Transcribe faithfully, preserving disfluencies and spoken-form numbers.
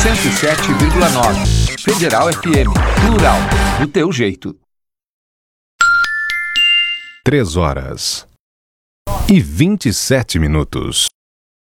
cento e sete vírgula nove. Federal F M. Plural. Do teu jeito. Três horas e vinte e sete minutos.